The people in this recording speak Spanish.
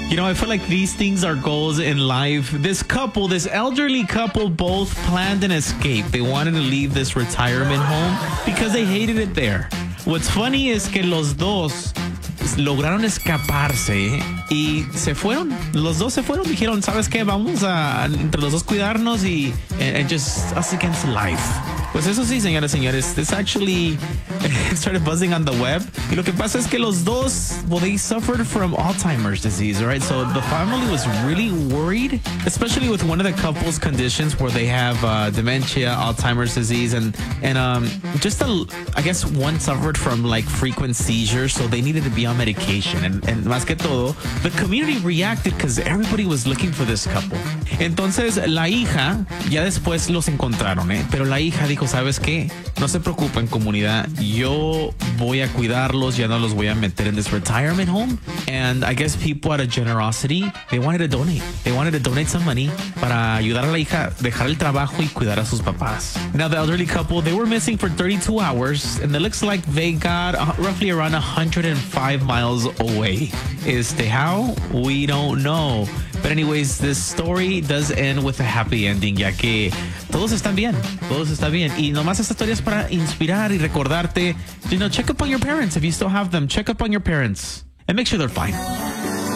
You know, I feel like these things are goals in life. This couple, this elderly couple, both planned an escape. They wanted to leave this retirement home because they hated it there. What's funny is que los dos lograron escaparse y se fueron. Los dos se fueron. Dijeron, ¿sabes qué? Vamos a entre los dos cuidarnos y and just us against life. Pues eso sí, señoras y señores, this actually started buzzing on the web. Y lo que pasa es que los dos, well, they suffered from Alzheimer's disease, right? So the family was really worried, especially with one of the couple's conditions where they have dementia, Alzheimer's disease, and I guess one suffered from like frequent seizures, so they needed to be on medication. And más que todo, the community reacted because everybody was looking for this couple. Entonces, la hija, ya después los encontraron, pero la hija dijo, ¿sabes qué? No se preocupen, comunidad. Yo voy a cuidarlos. Ya no los voy a meter in this retirement home. And I guess people out of generosity, they wanted to donate. They wanted to donate some money para ayudar a la hija, dejar el trabajo y cuidar a sus papás. Now, the elderly couple, they were missing for 32 hours, and it looks like they got roughly around 105 miles away. How? We don't know. But anyways, this story does end with a happy ending, ya que todos están bien. Y nomás esta historia es para inspirar y recordarte, check up on your parents. If you still have them, check up on your parents and make sure they're fine.